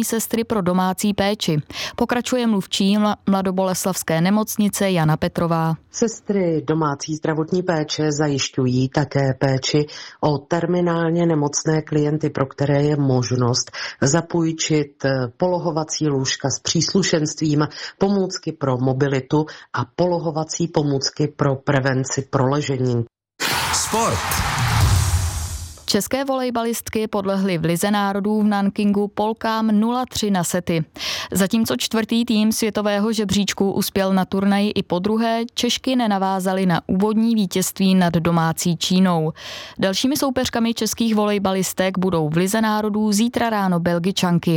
zdravotní sestry pro domácí péči. Pokračuje mluvčí Mladoboleslavské nemocnice Jana Petrová. Sestry domácí zdravotní péče zajišťují také péči o terminálně nemocné klienty, pro které je možnost zapůjčit polohovací lůžka s příslušenstvím, pomůcky pro mobilitu a polohovací pomůcky pro prevenci proležení. Sport. České volejbalistky podlehly v Lize národů v Nankingu Polkám 0-3 na sety. Zatímco čtvrtý tým světového žebříčku uspěl na turnaji i podruhé, Češky nenavázaly na úvodní vítězství nad domácí Čínou. Dalšími soupeřkami českých volejbalistek budou v Lize národů zítra ráno Belgičanky.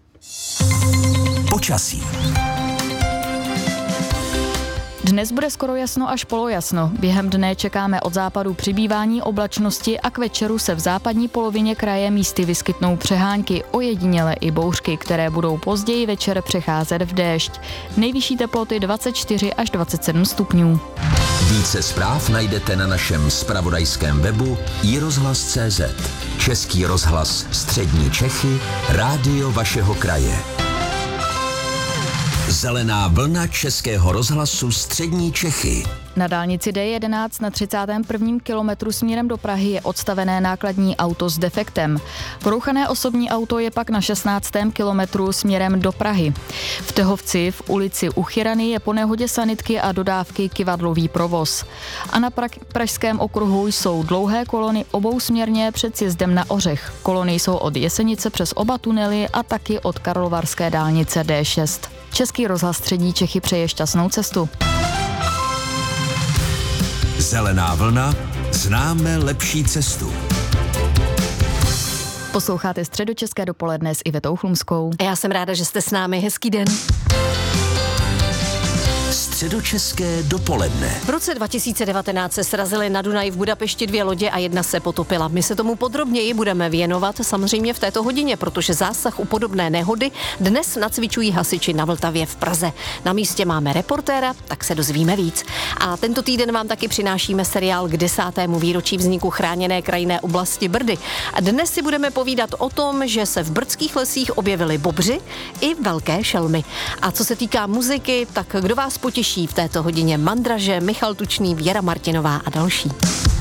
Počasí. Dnes bude skoro jasno až polojasno. Během dne čekáme od západu přibývání oblačnosti a k večeru se v západní polovině kraje místy vyskytnou přehánky, ojediněle i bouřky, které budou později večer přecházet v déšť. Nejvyšší teploty 24 až 27 stupňů. Více zpráv najdete na našem zpravodajském webu iRozhlas.cz. Český rozhlas Střední Čechy, rádio vašeho kraje. Zelená vlna Českého rozhlasu Střední Čechy. Na dálnici D11 na 31. kilometru směrem do Prahy je odstavené nákladní auto s defektem. Porouchané osobní auto je pak na 16. kilometru směrem do Prahy. V Tehovci v ulici U Chyrany je po nehodě sanitky a dodávky kyvadlový provoz. A na Pražském okruhu jsou dlouhé kolony obousměrně před sjezdem na Ořech. Kolony jsou od Jesenice přes oba tunely a taky od Karlovarské dálnice D6. Český rozhlas Střední Čechy přeje šťastnou cestu. Zelená vlna, známe lepší cestu. Posloucháte Středočeské dopoledne s Ivetou Chlumskou. Já jsem ráda, že jste s námi. Hezký den. Středočeské dopoledne. V roce 2019 se srazily na Dunaji v Budapešti 2 lodě a jedna se potopila. My se tomu podrobněji budeme věnovat samozřejmě v této hodině, protože zásah u podobné nehody dnes nacvičují hasiči na Vltavě v Praze. Na místě máme reportéra, tak se dozvíme víc. A tento týden vám taky přinášíme seriál k 10. výročí vzniku chráněné krajinné oblasti Brdy. A dnes si budeme povídat o tom, že se v brdských lesích objevily bobři i velké šelmy. A co se týká muziky, tak kdo vás potěší v této hodině? Mandraže, Michal Tučný, Věra Martinová a další.